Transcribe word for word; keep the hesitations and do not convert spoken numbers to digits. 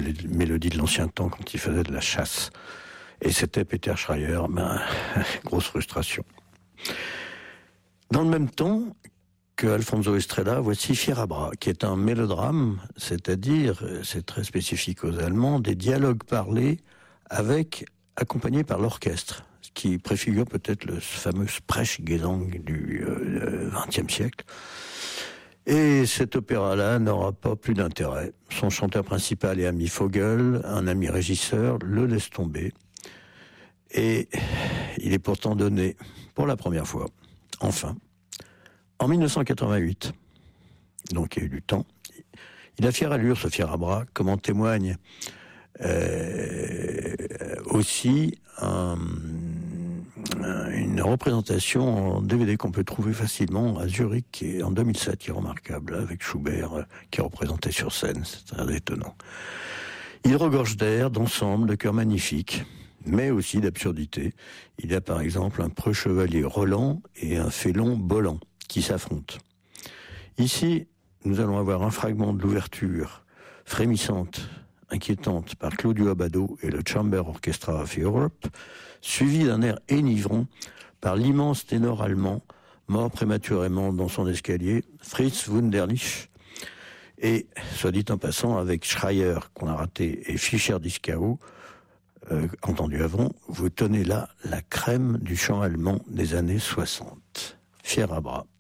mélodies de l'ancien temps quand il faisait de la chasse. Et c'était Peter Schreier, ben, grosse frustration. Dans le même temps que Alfonso Estrella, voici Fierabra, qui est un mélodrame, c'est-à-dire, c'est très spécifique aux Allemands, des dialogues parlés avec, accompagnés par l'orchestre, ce qui préfigure peut-être le fameux Sprechgesang du vingtième euh, siècle. Et cet opéra-là n'aura pas plus d'intérêt. Son chanteur principal est Ami Vogel, un ami régisseur, le laisse tomber. Et il est pourtant donné, pour la première fois, enfin, en mille neuf cent quatre-vingt-huit, donc il y a eu du temps, il a fière allure, ce Fierabra, comme en témoigne euh, aussi un, une représentation en D V D qu'on peut trouver facilement à Zurich, qui est en deux mille sept, qui est remarquable, avec Schubert qui est représenté sur scène, c'est très étonnant. Il regorge d'air, d'ensemble, de chœurs magnifiques, mais aussi d'absurdité. Il y a par exemple un preux chevalier Roland et un félon Bolland qui s'affrontent. Ici, nous allons avoir un fragment de l'ouverture frémissante, inquiétante par Claudio Abbado et le Chamber Orchestra of Europe, suivi d'un air enivrant par l'immense ténor allemand, mort prématurément dans son escalier, Fritz Wunderlich, et, soit dit en passant, avec Schreier, qu'on a raté, et Fischer-Dieskau, euh, entendu avant, vous tenez là la crème du chant allemand des années soixante. Fierabra.